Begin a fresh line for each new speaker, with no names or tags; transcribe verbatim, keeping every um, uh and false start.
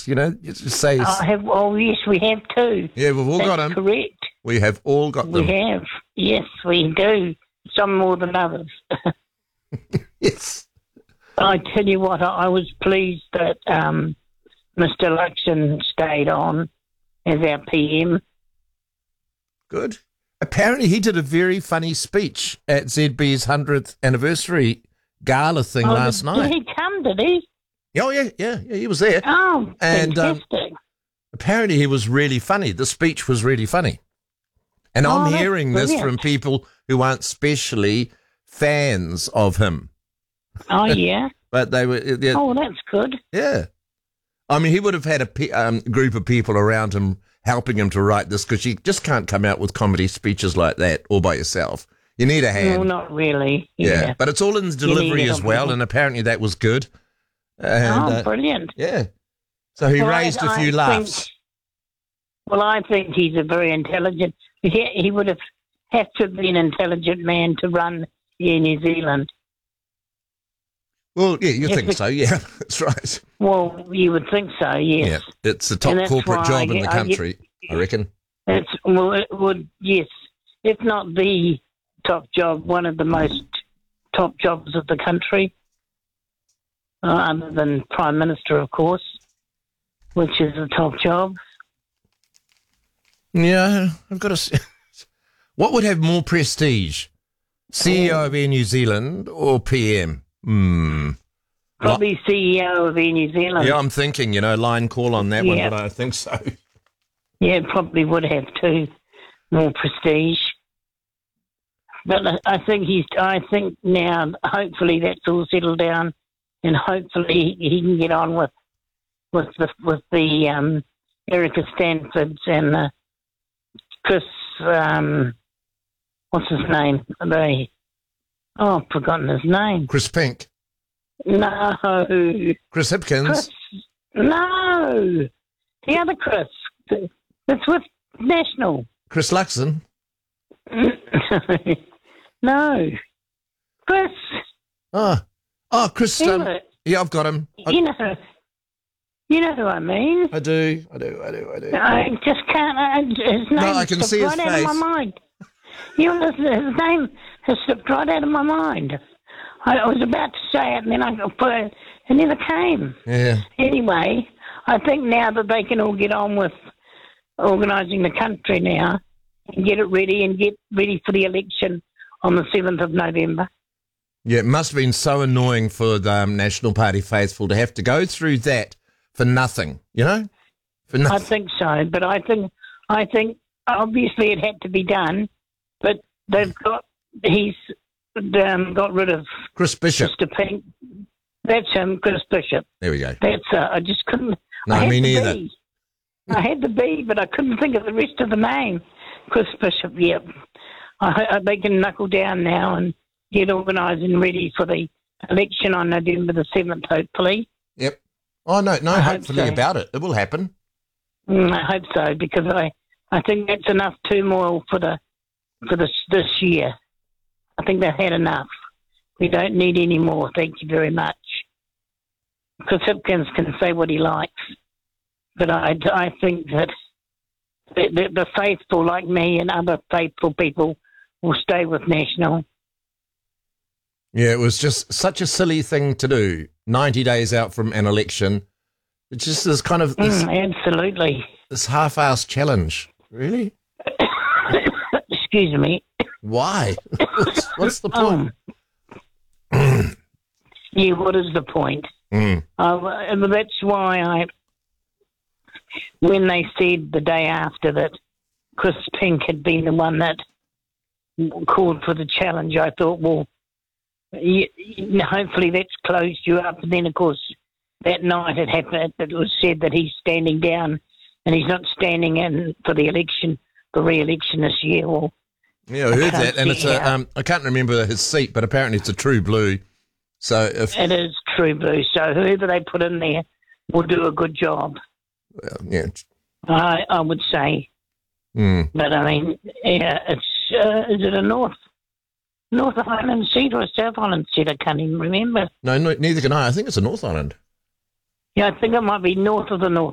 Alex. You know, you just say.
I have. Oh, yes, we have too.
Yeah, we've all
That's
got them.
Correct.
We have all got
We
them.
have. Yes, we do. Some more than others.
Yes.
I tell you what, I, I was pleased that um, Mister Luxon stayed on as our P M.
Good. Apparently, he did a very funny speech at Z B's hundredth anniversary gala thing
oh,
last
did,
night.
Did he come? Did he?
Oh, yeah, yeah, yeah, he was there.
Oh,
And, um,
fantastic!
Apparently, he was really funny. The speech was really funny. And
Oh,
I'm
that's
hearing this
brilliant.
from people who aren't specially fans of him.
Oh, yeah.
But they were, yeah,
Oh, that's good.
yeah. I mean, he would have had a pe- um, group of people around him helping him to write this, because you just can't come out with comedy speeches like that all by yourself. You need a hand.
No, not really.
yeah.
Yeah.
But it's all in the delivery
need
as
help,
well,
yeah.
and apparently that was good. And,
oh,
uh,
brilliant.
yeah. So he
Well, I-
raised a
I
few
think-
laughs.
Well, I think he's a very intelligent. He, he would have had to be an intelligent man to run Air New Zealand.
Well, yeah, you
Yes,
think
but-
so, yeah. That's right.
Well, you would think so. Yes.
Yeah. It's the top
And that's
corporate
why
job
I
in the
get- I get-
country, I reckon.
It's well, it would yes, if not the top job, one of the most top jobs of the country, uh, other than Prime Minister, of course, which is a top job.
Yeah, I've got to see. What would have more prestige? C E O of Air New Zealand or P M? Hmm.
Probably C E O of Air New Zealand.
Yeah, I'm thinking, you know, line call on that
Yeah.
one, but I think so.
Yeah, it probably would have too, more prestige. But I- I think he's. I think now, hopefully, that's all settled down, and hopefully he can get on with with the with the um, Erica Stanfords and uh, Chris. Um, what's his name? They. Oh, I've forgotten his name.
Chris Pink.
No,
Chris Hipkins.
Chris. No, the other Chris. That's with National.
Chris Luxon.
No. Chris.
Oh, oh Chris. Um,
Stewart.
yeah, I've got him. I,
You know. You know who I mean.
I do, I do, I do, I do.
I just can't. I, his name
No, I
has
can
slipped
see his
right out of my
face.
mind. You know, his, his name has slipped right out of my mind. I, I was about to say it, and then I put it. It never came.
Yeah.
Anyway, I think now that they can all get on with organising the country now and get it ready and get ready for the election on the seventh of November.
Yeah, it must have been so annoying for the um, National Party faithful to have to go through that for nothing, you know? For
I
nothing.
think so, but I think I think obviously it had to be done, but they've got he's um, got rid of
Chris Bishop.
Mister Pink. That's him, Chris Bishop.
There we go.
That's uh, I just couldn't.
No,
I had
me
the
neither.
B. I had the B, but I couldn't think of the rest of the name. Chris Bishop. Yep. I, I, they can knuckle down now and get organised and ready for the election on November the seventh, hopefully.
Yep. Oh, no, no,
I hope
hopefully
so.
about it. It will happen.
Mm, I hope so, because I, I think that's enough turmoil for the for this this year. I think they've had enough. We don't need any more. Thank you very much. Because Hipkins can say what he likes, but I, I think that the, the, the faithful like me and other faithful people will stay with National.
Yeah, it was just such a silly thing to do. ninety days out from an election. It's just this kind of this,
Mm, absolutely.
this half-assed challenge. Really?
Excuse me.
Why? what's, what's the point?
Um, yeah, what is the point?
Mm.
Uh, well, that's why I, when they said the day after that Chris Pink had been the one that called for the challenge, I thought, well, you, you, hopefully that's closed you up. And then, of course, that night it happened. It was said that he's standing down and he's not standing in for the election, the re-election this year. Well,
Yeah, I heard
can't
that, and
see
it's a,
how.
um, I can't remember his seat, but apparently it's a true blue. So if
it is true blue. So whoever they put in there will do a good job,
well, yeah,
I, I would say.
mm.
But I mean, yeah, it's uh, is it a North North Island seat or a South Island seat? I can't even remember.
no, no, neither can I. I think it's a North Island.
Yeah, I think it might be north of the North